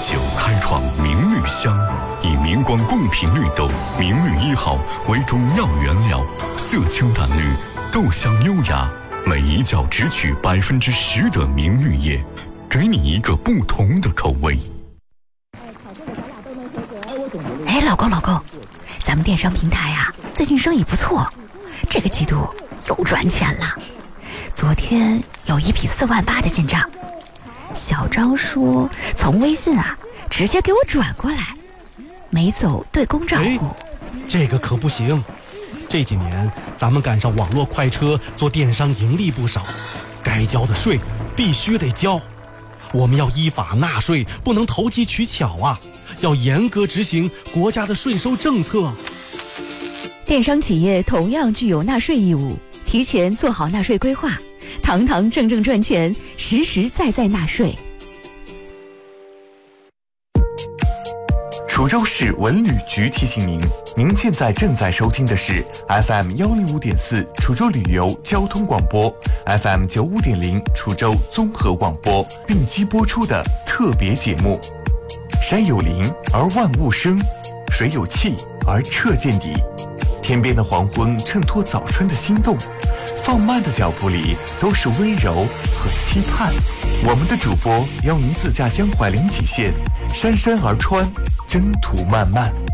久开创明绿香，以明光贡品绿豆明绿1号为中药原料，色清淡绿，豆香优雅，每一角只取10%的明绿叶，给你一个不同的口味。 哎，老公，咱们电商平台啊，最近生意不错，这个季度又赚钱了。昨天有一笔4万8的进账，小张说从微信啊直接给我转过来，没走对公账户。 这个可不行，这几年咱们赶上网络快车做电商盈利不少，该交的税必须得交。我们要依法纳税，不能投机取巧啊，要严格执行国家的税收政策。 电商企业同样具有纳税义务，提前做好纳税规划，堂堂正正赚钱，实实在在纳税。 滁州市文旅局提醒您现在正在收听的是 FM 105.4滁州旅游交通广播， FM 95.0滁州综合广播并机播出的特别节目。山有灵而万物生，水有气而彻见底。天边的黄昏衬托早春的心动，放慢的脚步里都是温柔和期盼。我们的主播邀您自驾江淮临济县，姗姗而川，征途漫漫。